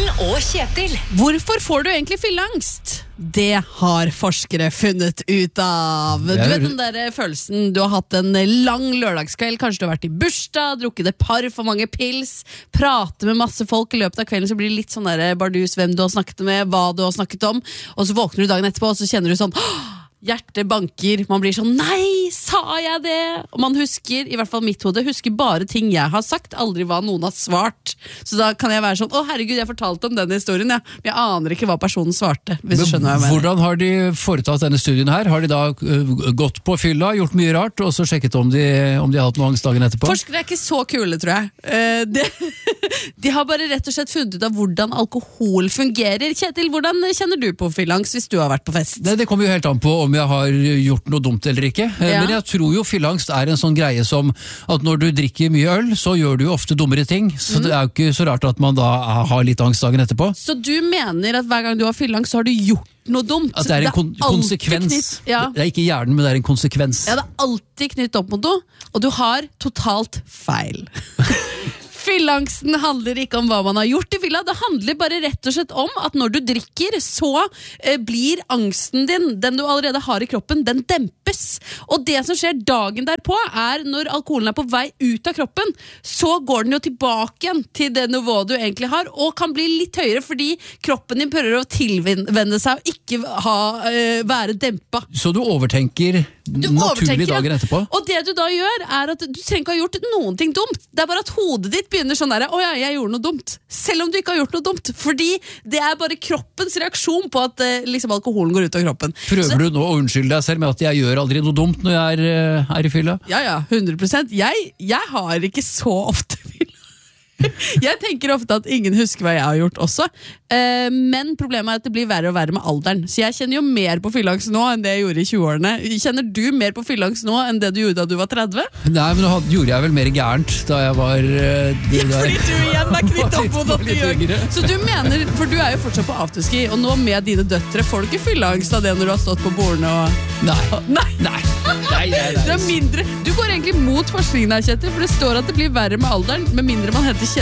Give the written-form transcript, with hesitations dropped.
og Kjetil. Hvorfor får du egentlig fylleangst? Det har forskere funnet ut av. Du vet den der følelsen du har hatt en lang lørdagskveld. Kanskje du har vært i bursdag, drukket et par for mange pils, pratet med masse folk i løpet av kvelden, så blir det litt sånn der bardus hvem du har snakket med, hva du har snakket om, og så våkner du dagen etterpå, og så kjenner du sånn hjertet banker, man blir sånn nei, sa jeg det? Og man husker, i hvert fall mitt hode, husker bare ting jeg har sagt, aldri hva noen har svart. Så da kan jeg være sånn, å herregud, jeg fortalte om den historien, ja. Men jeg aner ikke hva personen svarte, hvis du skjønner hva jeg mener. Hvordan har de foretatt denne studien her? Har de da gått på fylla, gjort mye rart, og så sjekket om de har hatt noe angst dagen etterpå? Forskere er ikke så kule, tror jeg. De har bare rett og slett funnet ut av hvordan alkohol fungerer. Kjetil, hvordan kjenner du på fyllangst hvis du har vært på fest? Det kommer jo helt an på om jeg har gjort noe dumt eller ikke. Ja. Men jeg tror jo fyllangst er en sånn greie som at når du drikker mye øl, så gjør du jo ofte dummere ting. Så det er jo ikke så rart at man da har litt angst dagen etterpå. Så du mener at hver gang du har fyllangst, så har du gjort noe dumt? At det er en konsekvens. Ja. Det er ikke hjernen, men det er en konsekvens. Ja, det er alltid knyttet opp mot noe, og du har totalt feil. Fyllangsten handler ikke om hva man har gjort i fylla, det handler bare rett og slett om at når du drikker, så blir angsten din, den du allerede har i kroppen, den dempes. Og det som skjer dagen derpå er når alkoholen er på vei ut av kroppen, så går den jo tilbake igjen til det nivået du egentlig har, og kan bli litt høyere fordi kroppen din prøver å tilvenne seg og ikke være dempa. Så du overtenker naturlig dagen etterpå? Og det du da gjør er at du trenger ikke ha gjort noen ting dumt. Det er bare at hodet ditt begynner sånn der, å ja, jeg gjorde noe dumt. Selv om du ikke har gjort noe dumt. Fordi det er bare kroppens reaksjon på at liksom alkoholen går ut av kroppen. Prøver du nå å unnskylde deg selv med at jeg gjør aldri noe dumt når jeg er i fylla? Ja, 100%. Jeg har ikke så ofte fylla. Jeg tenker ofte at ingen husker hva jeg har gjort også, men problemet er at det blir verre og verre med alderen. Så jeg kjenner jo mer på fyllangst nå enn det jeg gjorde i 20-årene. Kjenner du mer på fyllangst nå enn det du gjorde da du var 30? Nei, men nå gjorde jeg vel mer gærent da jeg var fordi du igjen er knyttet opp mot at du gjør. Så du mener, for du er jo fortsatt på afterski, og nå med dine døtre får du ikke fyllangst av det når du har stått på bordene og... Nei. Du er mindre. Du går egentlig mot forskningen her, Kjetil, for det står at det blir verre med alderen, med mindre man heter